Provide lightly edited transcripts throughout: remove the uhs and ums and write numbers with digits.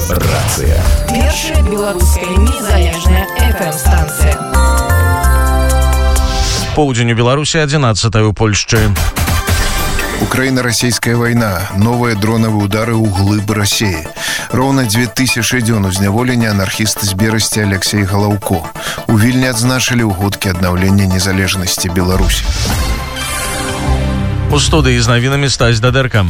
Рацыя. Першая беларуская незалежная FM-станція. Поўдзень у Беларусі, 11 у Польшчы. Украина-российская война. Новые дроновые удары у глыб России. Ровно 2000 дзён узняволення анархіст з Берасці Алексей Галаўко. У Вільні адзначылі ўгодкі аднаўлення незалежнасці Беларусі. У студыі з навінамі Стась Дадэрка.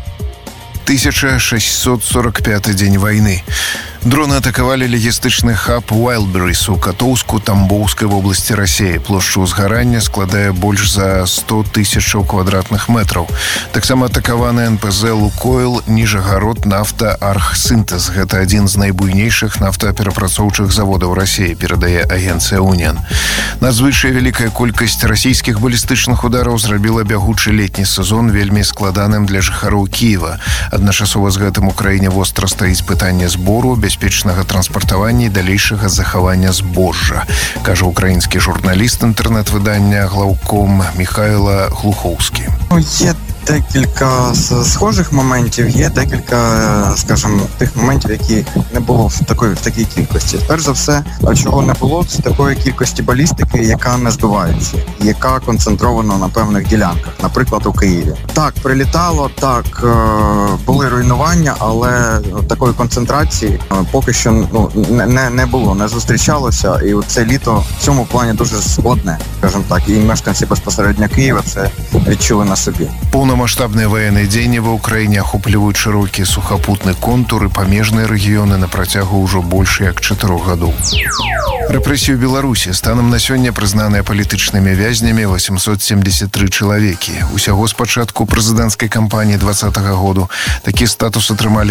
1645 дзень войны. Дроны атакавалі лагістычны хаб Уайлдберрис у Катоўску Тамбоўскай вобласці Расіі. Плошча ўзгарання складае больш за 100 тысячаў квадратных метраў. Таксама атакаваны НПЗ «Лукойл», Ніжагарод, нафта, Архсінтэз. Гэта адзін з найбуйнейшых нафтаперапрацоўчых заводаў Расіі, перадае агенцыя «Уніан». Надзвычай вялікая колькасць расійскіх балістычных удараў зрабіла бягучы летні сезон вельмі складаным для жыхароў Кіева. Адначасова з гэтым у краіне востра стаіць пытанне збору, бяспечнага транспартавання і далейшага захавання збожжа, кажа украінскі журналіст інтэрнэт-выдання «Глаўком» Михайло Глуховський. Є декілька схожих моментів, є декілька, скажімо, тих моментів, які не було в такій кількості. Перш за все, чого не було, це такої кількості балістики, яка не збивається, яка концентрована на певних ділянках, наприклад, у Києві. Так, прилітало, так, були руйнування, але такої концентрації поки що не було, не зустрічалося, і це літо в цьому плані дуже складне, скажімо так, і мешканці безпосередньо Києва це відчули на собі. Полномасштабные военные дзеянні ва ўкраіне ахопліваюць шырокі сухапутны контур і памежныя рэгіёны на працягу ўжо больш як 4 гадоў. Рэпрэсіі ў Беларусі станам на сёння прызнаныя палітычнымі вязнямі 873 чалавекі. Усяго з пачатку прэзідэнцкай кампаніі 2020 году такі статус атрымалі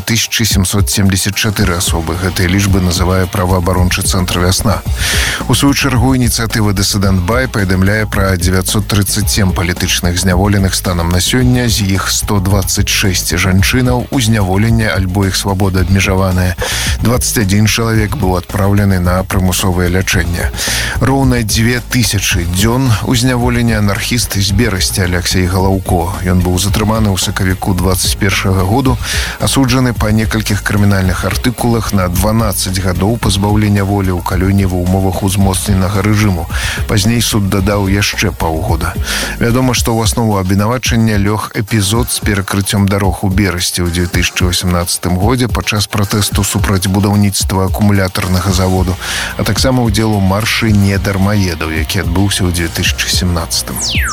4774 асобы. Гэтыя лічбы называе праваабарончы цэнтр «Вясна». У сваю чаргу ініцыятыва «Дысідэнт Бай» паведамляе пра 937 палітычных зняволеных станам на сёння, з іх 126 жанчынаў у зняволенне альбо іх свабода абмежаваная. 21 чалавек быў адпраўлены на прымусовае лячэнне. Роўна 2000 дзён у зняволенні анархіст з Берасці Алексей Галаўко. Ён быў затрыманы ў сакавіку 21 году, асуджаны па некалькіх крымінальных артыкулах на 12 гадоў пазбаўлення волі ў калоніі ва ўмовах узмоцненага рэжыму. Пазней суд дадаў яшчэ паўгода. Вядома, што ў аснову абвінавачання лёг эпізод з перакрыццём дарог у Берасці ў 2018 годзе падчас пратэсту супраць будаўніцтва акумулятарнага заводу, а таксама ўдзел у маршы недармаедаў, які адбыўся ў 2017.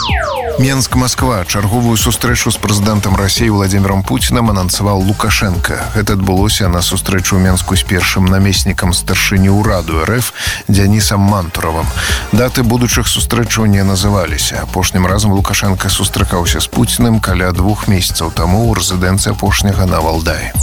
Менск-Масква чарговую сустрэчу з прэзідэнтам Расіі Владзімірам Пуцінам анансаваў Лукашенка. Гэта адбылося на сустрэчу ў Менску з першым намеснікам старшыні ўраду РФ Дзянісам Мантуравым. Даты будучых сустрэчаў не называліся. Апошнім разам Лукашенка сустракаўся з Пуцінам каля 2 месяцаў таму ў рэзідэнцыі апошняга на Валдаі.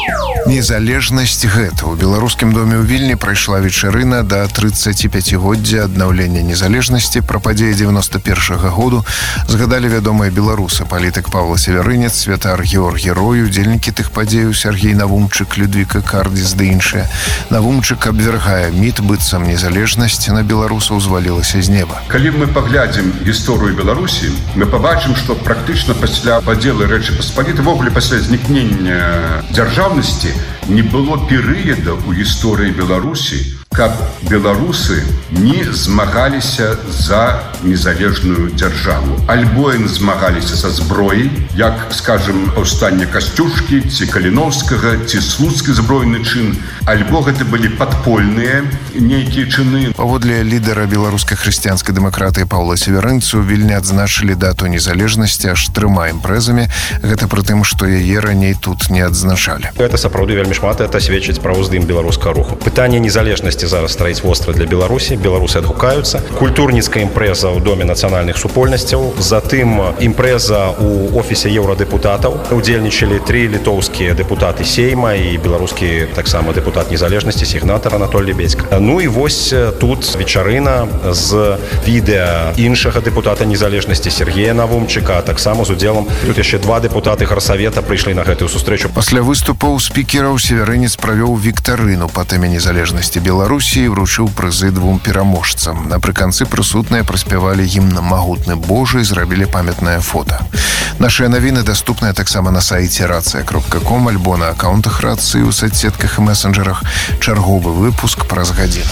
Незалежнасць гэта. У беларускім доме ў Вільні прайшла вечарына да 35-годдзя аднаўлення незалежнасці. Пра падзеі 91-го году згадалі вядомыя беларусы, палітык Павла Северынец, святар Георгій Рой, удзельнікі тых падзеяў Сергей Навумчык, Людвіка Кардзіс ды іншыя. Навумчык абвяргае міт, быццам незалежнасць на беларусаў звалілася з неба. Калі мы паглядзім гісторыю Беларусі, мы пабачым, што практычна пасля падзелу Рэчы Паспалітай, ввогуле пасля знікнення дзяржаўнасці, не было перыяда ў гісторыі Беларусі, каб беларусы не змагаліся за незалежную дзяржаву. Альбо яны змагаліся са зброяй, як, скажем, паўстанне Касцюшкі, ці Каліноўскага, ці слуцкі збройны чын, альбо гэта былі падпольныя нейкія чыны. Паводле лідара беларускай хрысціянскай дэмакратыі Паўла Северынца у Вільні адзначылі дату незалежнасці аж 3 імпрэзамі. Гэта пры тым, што яе раней тут не адзначалі. Гэта сапраўды вельмі шмат, гэта сведчыць пра ўздым беларускага руху. Пытанне незалежнасці зараз стаіць востра для Беларусі. Беларусы адгукаюцца. Культурніцкая імпрэза ў Доме нацыянальных супольнасцяў. Затым імпрэза ў офісе еўрадепутатаў. Удзельнічалі 3 літоўскія дэпутаты Сейма і беларускі таксама дэпутат незалежнасці, сігнатар Анатолій Бецька. Ну і вось тут вечарына з відэа іншага дэпутата незалежнасці Сергея Навумчыка, а таксама з удзелам тут яшчэ 2 дэпутаты гарсавета прыйшлі на гэтую сустрэчу. Пасля выступаў спікераў Северынец правёў віктарыну па тэме незалежнасці Беларусі Беларусі вручыў прызы двум пераможцам. Напрыканцы прысутныя праспявалі гімн «Магутны Божы» і зрабілі памятнае фота. Нашыя навіны даступныя таксама на сайце racja.com альбо на аккаунтах рацыі ў соцсетках і месенджерах. Чарговы выпуск праз гадзіну.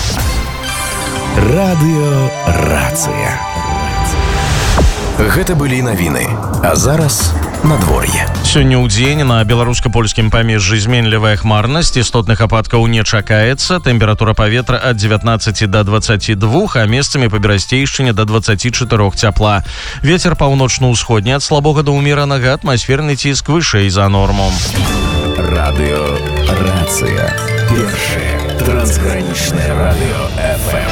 Радыё «Рацыя». Гэта былі навіны. А зараз надвор'е. Сёння ў дзень на беларуска-польскім памежжы зменлівая хмарнасць, істотных ападкаў не чакаецца, тэмпература паветра ад 19 до 22, а месцамі па берасцейшчыне до 24 цяпла. Вецер паўночна-ўсходні ад слабога да ўмеранага, атмасферны ціск вышэй за норму. Радыё «Рацыя». Першае трансгранічнае радыё FM.